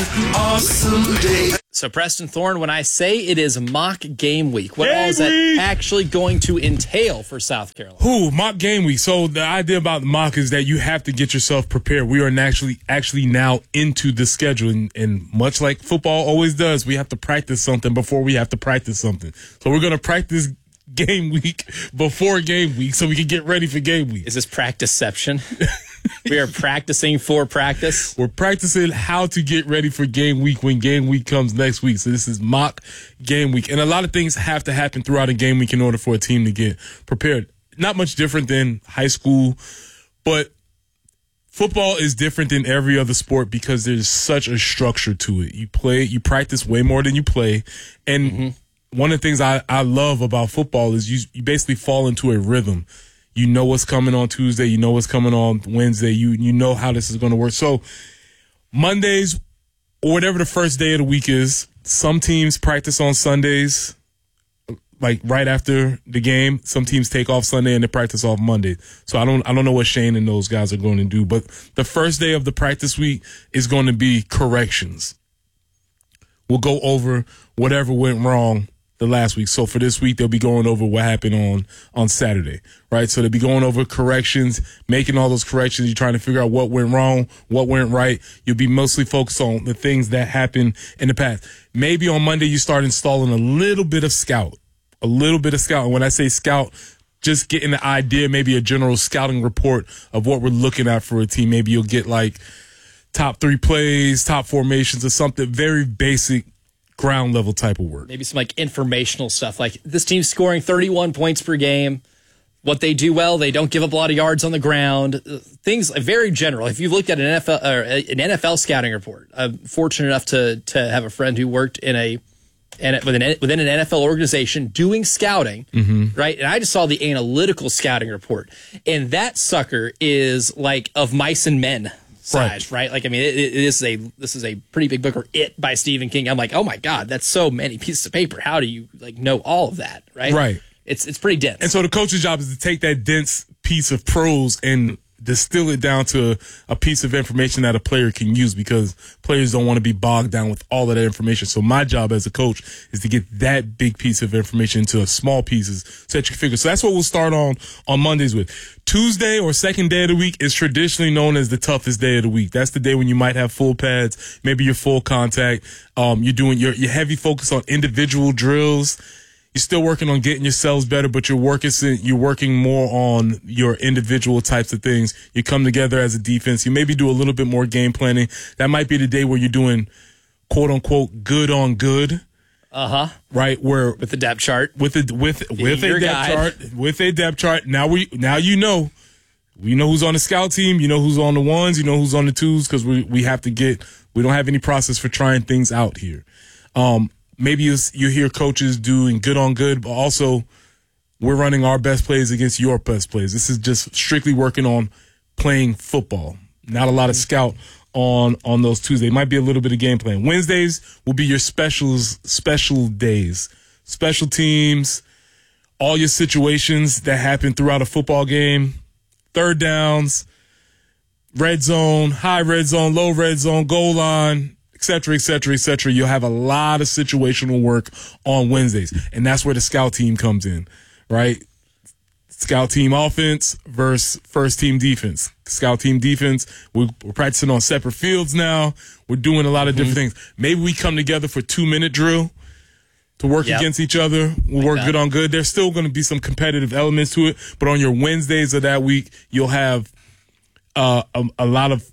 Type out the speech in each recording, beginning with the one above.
awesome day. So, Preston Thorne, when I say it is mock game week, what all is that actually going to entail for South Carolina? Mock game week. So the idea about the mock is that you have to get yourself prepared. We are actually now into the schedule. And much like football always does, we have to practice something before we have to practice something. So we're going to practice game week before game week so we can get ready for game week. Is this practiceception? We are practicing for practice. We're practicing how to get ready for game week when game week comes next week. So this is mock game week. And a lot of things have to happen throughout a game week in order for a team to get prepared. Not much different than high school, but football is different than every other sport because there's such a structure to it. You practice way more than you play. And one of the things I love about football is you basically fall into a rhythm. You know what's coming on Tuesday. You know what's coming on Wednesday. You know how this is going to work. So Mondays or whatever the first day of the week is, some teams practice on Sundays, like right after the game. Some teams take off Sunday and they practice off Monday. So I don't know what Shane and those guys are going to do. But the first day of the practice week is going to be corrections. We'll go over whatever went wrong the last week. So for this week, they'll be going over what happened on Saturday, right? So they'll be going over corrections, making all those corrections. You're trying to figure out what went wrong, what went right. You'll be mostly focused on the things that happened in the past. Maybe on Monday, you start installing a little bit of scout. And when I say scout, just getting the idea, maybe a general scouting report of what we're looking at for a team. Maybe you'll get like top 3 plays, top formations, or something very basic, ground level type of work. Maybe some like informational stuff, like this team's scoring 31 points per game. What they do well, they don't give up a lot of yards on the ground. Things very general. If you've looked at an NFL scouting report, I'm fortunate enough to have a friend who worked within an NFL organization doing scouting, right? And I just saw the analytical scouting report, and that sucker is like of mice and men size, right? Like, I mean, this is a pretty big book, or It by Stephen King. I'm like, oh my God, that's so many pieces of paper. How do you know all of that, right? Right. It's pretty dense. And so the coach's job is to take that dense piece of prose and distill it down to a piece of information that a player can use, because players don't want to be bogged down with all of that information. So my job as a coach is to get that big piece of information into small pieces so that you can figure. So that's what we'll start on Mondays with. Tuesday or second day of the week is traditionally known as the toughest day of the week. That's the day when you might have full pads, maybe you're full contact. You're doing your heavy focus on individual drills. You're still working on getting yourselves better, but you're working more on your individual types of things. You come together as a defense. You maybe do a little bit more game planning. That might be the day where you're doing quote unquote good on good. Right, where with the depth chart, with a depth chart. Now we know who's on the scout team. You know who's on the ones. You know who's on the twos, because we don't have any process for trying things out here. Maybe you hear coaches doing good on good, but also we're running our best plays against your best plays. This is just strictly working on playing football. Not a lot of scout on those Tuesdays. Might be a little bit of game plan. Wednesdays will be your special days. Special teams, all your situations that happen throughout a football game, third downs, red zone, high red zone, low red zone, goal line, et cetera, et cetera, et cetera. You'll have a lot of situational work on Wednesdays, and that's where the scout team comes in, right? Scout team offense versus first team defense. Scout team defense, we're practicing on separate fields now. We're doing a lot of different things. Maybe we come together for 2-minute drill to work against each other. We'll work good on good. There's still going to be some competitive elements to it, but on your Wednesdays of that week, you'll have a lot of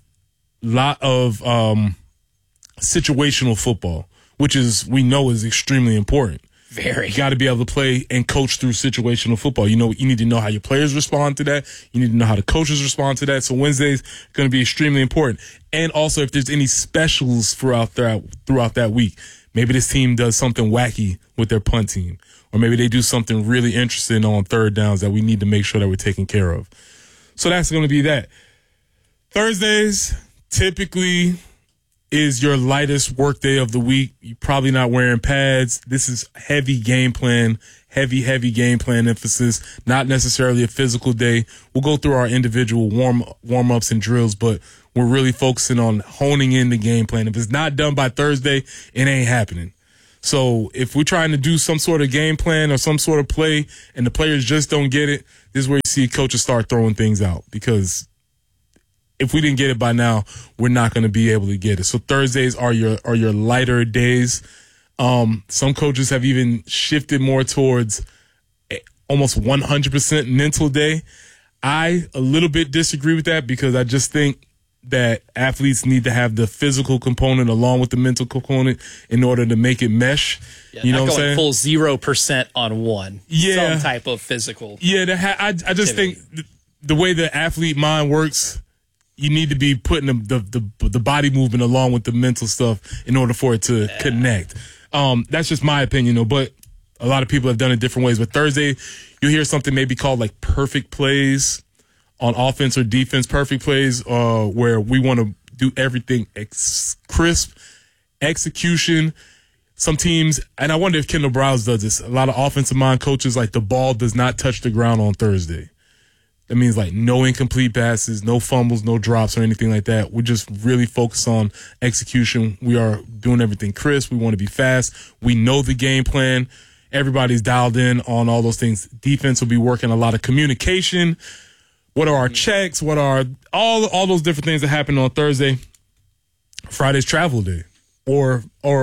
situational football, which we know is extremely important. Very. You got to be able to play and coach through situational football. You need to know how your players respond to that. You need to know how the coaches respond to that. So Wednesday's going to be extremely important. And also, if there's any specials throughout that week, maybe this team does something wacky with their punt team, or maybe they do something really interesting on third downs that we need to make sure that we're taking care of. So that's going to be that. Thursdays typically is your lightest work day of the week. You're probably not wearing pads. This is heavy game plan emphasis, not necessarily a physical day. We'll go through our individual warm-ups and drills, but we're really focusing on honing in the game plan. If it's not done by Thursday, it ain't happening. So if we're trying to do some sort of game plan or some sort of play and the players just don't get it, this is where you see coaches start throwing things out, because if we didn't get it by now, we're not going to be able to get it. So Thursdays are your lighter days. Some coaches have even shifted more towards almost 100% mental day. I a little bit disagree with that, because I just think that athletes need to have the physical component along with the mental component in order to make it mesh. Yeah, you know what I'm saying? Full 0% on one. Yeah. Some type of physical. Yeah, I just think the way the athlete mind works, you need to be putting the body movement along with the mental stuff in order for it to connect. That's just my opinion, though. But a lot of people have done it different ways. But Thursday, you hear something maybe called like perfect plays on offense or defense. Perfect plays, where we want to do everything crisp, execution. Some teams, and I wonder if Kendall Browse does this. A lot of offensive mind coaches, like, the ball does not touch the ground on Thursday. That means like no incomplete passes, no fumbles, no drops or anything like that. We just really focus on execution. We are doing everything crisp. We want to be fast. We know the game plan. Everybody's dialed in on all those things. Defense will be working a lot of communication. What are our checks? What are all those different things that happen on Thursday? Friday's travel day or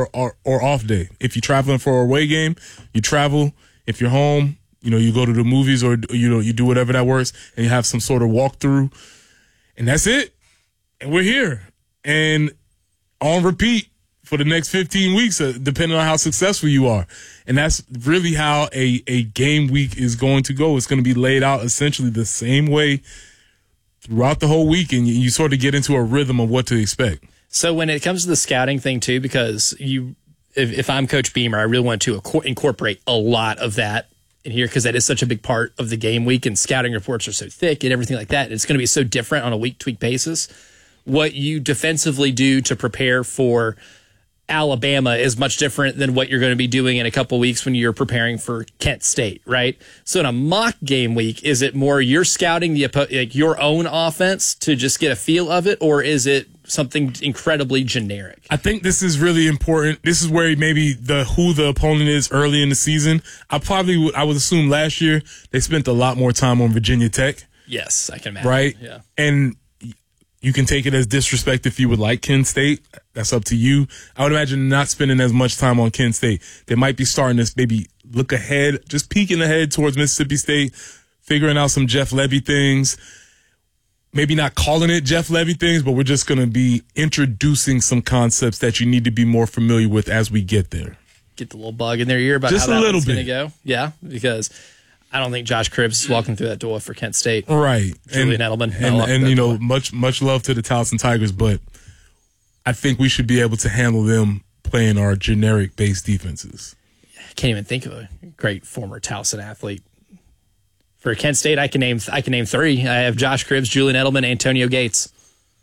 off day. If you're traveling for a away game, you travel. If you're home, you go to the movies or, you do whatever that works, and you have some sort of walkthrough, and that's it. And we're here and on repeat for the next 15 weeks, depending on how successful you are. And that's really how a game week is going to go. It's going to be laid out essentially the same way throughout the whole week, and you sort of get into a rhythm of what to expect. So when it comes to the scouting thing too, because if I'm Coach Beamer, I really want to incorporate a lot of that in here, because that is such a big part of the game week, and scouting reports are so thick and everything like that. It's going to be so different on a week-to-week basis. What you defensively do to prepare for Alabama is much different than what you're going to be doing in a couple weeks when you're preparing for Kent State, right? So in a mock game week, is it more you're scouting your own offense to just get a feel of it, or is it something incredibly generic? I think this is really important. This is where maybe who the opponent is early in the season. I would assume last year they spent a lot more time on Virginia Tech. Yes, I can imagine. Right? Yeah. And you can take it as disrespect if you would like Kent State. That's up to you. I would imagine not spending as much time on Kent State. They might be starting to maybe look ahead, just peeking ahead towards Mississippi State, figuring out some Jeff Lebby things. Maybe not calling it Jeff Lebby things, but we're just going to be introducing some concepts that you need to be more familiar with as we get there. Get the little bug in their ear about just how that one's going to go. Yeah, because I don't think Josh Cribbs is walking through that door for Kent State. Right. Julian Edelman. And much love to the Towson Tigers, but I think we should be able to handle them playing our generic-based defenses. I can't even think of a great former Towson athlete. For Kent State, I can name three. I have Josh Cribbs, Julian Edelman, Antonio Gates.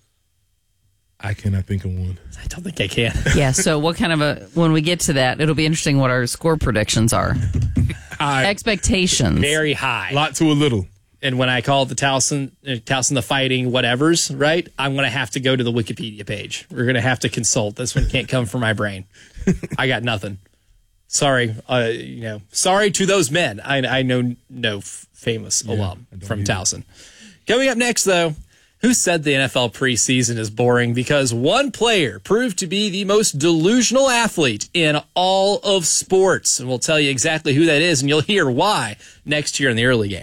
I cannot think of one. I don't think I can. Yeah, so what kind of when we get to that, it'll be interesting what our score predictions are. Expectations. Very high. A lot to a little. And when I call it the Towson the Fighting whatevers, right, I'm going to have to go to the Wikipedia page. We're going to have to consult. This one can't come from my brain. I got nothing. Sorry. Sorry to those men. I know no famous alum from Towson. Coming up next, though, who said the NFL preseason is boring? Because one player proved to be the most delusional athlete in all of sports. And we'll tell you exactly who that is, and you'll hear why next year in the early game.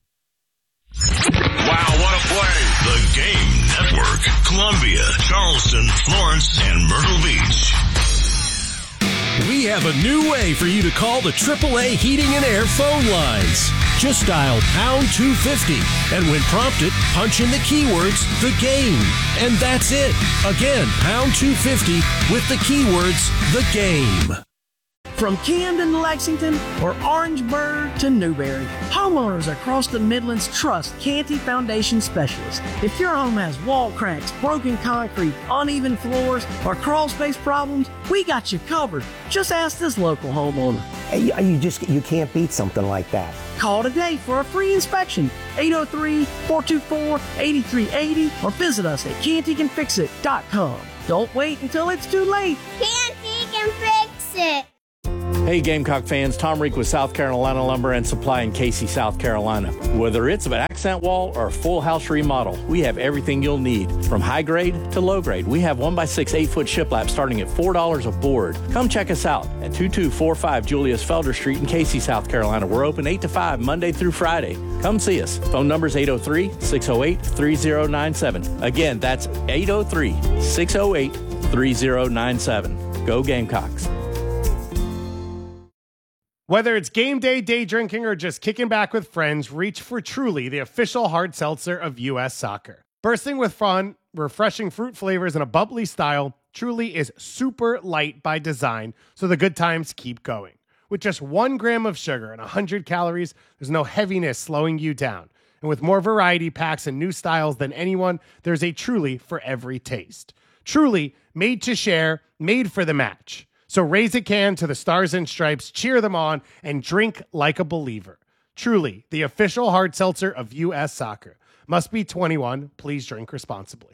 Wow, what a play. The Game Network. Columbia, Charleston, Florence, and Myrtle Beach. We have a new way for you to call the AAA Heating and Air phone lines. Just dial pound 250, and when prompted, punch in the keywords, the game. And that's it. Again, pound 250 with the keywords, the game. From Camden to Lexington or Orangeburg to Newberry, homeowners across the Midlands trust Canty Foundation Specialists. If your home has wall cracks, broken concrete, uneven floors, or crawl space problems, we got you covered. Just ask this local homeowner. You can't beat something like that. Call today for a free inspection, 803-424-8380, or visit us at cantycanfixit.com. Don't wait until it's too late. Canty can fix it. Hey Gamecock fans, Tom Reek with South Carolina Lumber and Supply in Casey, South Carolina. Whether it's an accent wall or a full house remodel, we have everything you'll need. From high grade to low grade, we have 1x6 8-foot shiplap starting at $4 a board. Come check us out at 2245 Julius Felder Street in Casey, South Carolina. We're open 8 to 5 Monday through Friday. Come see us. Phone number is 803-608-3097. Again, that's 803-608-3097. Go Gamecocks. Whether it's game day, day drinking, or just kicking back with friends, reach for Truly, the official hard seltzer of U.S. Soccer. Bursting with fun, refreshing fruit flavors, and a bubbly style, Truly is super light by design, so the good times keep going. With just 1 gram of sugar and 100 calories, there's no heaviness slowing you down. And with more variety packs and new styles than anyone, there's a Truly for every taste. Truly, made to share, made for the match. So raise a can to the Stars and Stripes, cheer them on, and drink like a believer. Truly, the official hard seltzer of U.S. Soccer. Must be 21. Please drink responsibly.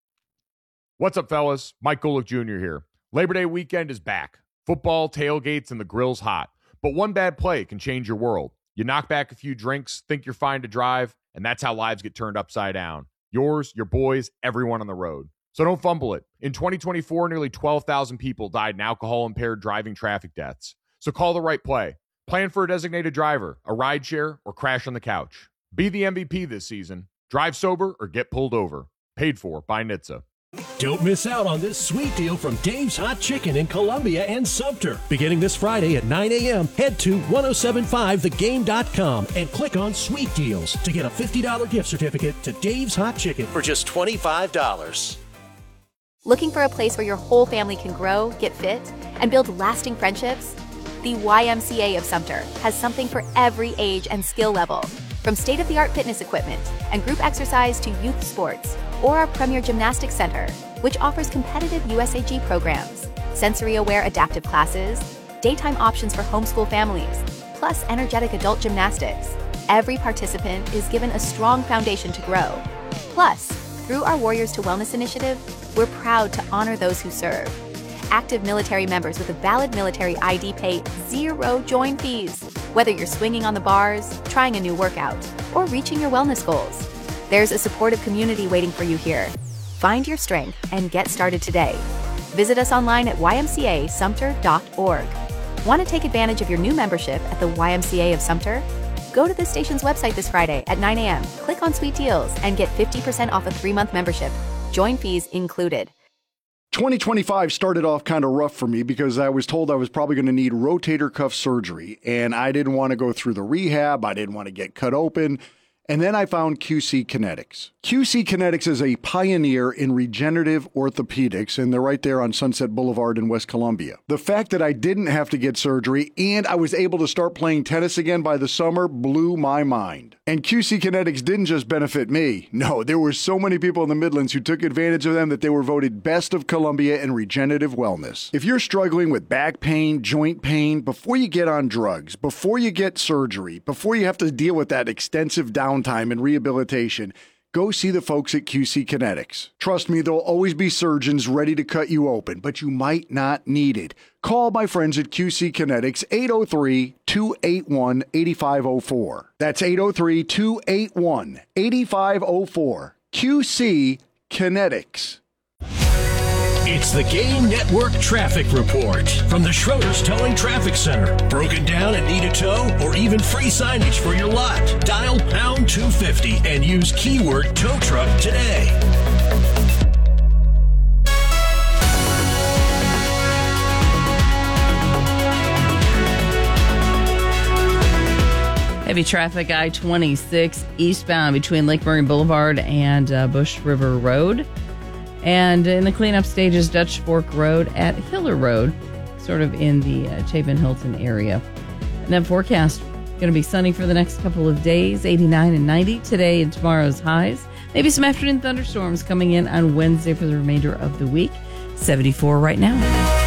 What's up, fellas? Mike Golick Jr. here. Labor Day weekend is back. Football, tailgates, and the grill's hot. But one bad play can change your world. You knock back a few drinks, think you're fine to drive, and that's how lives get turned upside down. Yours, your boys, everyone on the road. So don't fumble it. In 2024, nearly 12,000 people died in alcohol-impaired driving traffic deaths. So call the right play. Plan for a designated driver, a rideshare, or crash on the couch. Be the MVP this season. Drive sober or get pulled over. Paid for by NHTSA. Don't miss out on this sweet deal from Dave's Hot Chicken in Columbia and Sumter. Beginning this Friday at 9 a.m., head to 1075thegame.com and click on Sweet Deals to get a $50 gift certificate to Dave's Hot Chicken for just $25. Looking for a place where your whole family can grow, get fit, and build lasting friendships? The YMCA of Sumter has something for every age and skill level. From state-of-the-art fitness equipment and group exercise to youth sports, or our premier gymnastics center, which offers competitive USAG programs, sensory-aware adaptive classes, daytime options for homeschool families, plus energetic adult gymnastics. Every participant is given a strong foundation to grow. Plus, through our Warriors to Wellness initiative, we're proud to honor those who serve. Active military members with a valid military ID pay zero join fees, whether you're swinging on the bars, trying a new workout, or reaching your wellness goals. There's a supportive community waiting for you here. Find your strength and get started today. Visit us online at ymcasumter.org. Want to take advantage of your new membership at the YMCA of Sumter? Go to the station's website this Friday at 9 a.m., click on Sweet Deals, and get 50% off a 3-month membership. Join fees included. 2025 started off kind of rough for me because I was told I was probably going to need rotator cuff surgery, and I didn't want to go through the rehab. I didn't want to get cut open. And then I found QC Kinetics. QC Kinetics is a pioneer in regenerative orthopedics, and they're right there on Sunset Boulevard in West Columbia. The fact that I didn't have to get surgery and I was able to start playing tennis again by the summer blew my mind. And QC Kinetics didn't just benefit me. No, there were so many people in the Midlands who took advantage of them that they were voted Best of Columbia in regenerative wellness. If you're struggling with back pain, joint pain, before you get on drugs, before you get surgery, before you have to deal with that extensive downtime and rehabilitation, go see the folks at QC Kinetics. Trust me, there'll always be surgeons ready to cut you open, but you might not need it. Call my friends at QC Kinetics, 803-281-8504. That's 803-281-8504. QC Kinetics. It's the Game Network Traffic Report from the Schroeder's Towing Traffic Center. Broken down and need a tow or even free signage for your lot? Dial pound 250 and use keyword tow truck today. Heavy traffic, I-26 eastbound between Lake Murray Boulevard and Bush River Road. And in the cleanup stages, Dutch Fork Road at Hiller Road. sort of in the Chapin Hilton area. And then forecast, going to be sunny for the next couple of days, 89 and 90 today and tomorrow's highs. Maybe some afternoon thunderstorms coming in on Wednesday for the remainder of the week. 74 right now.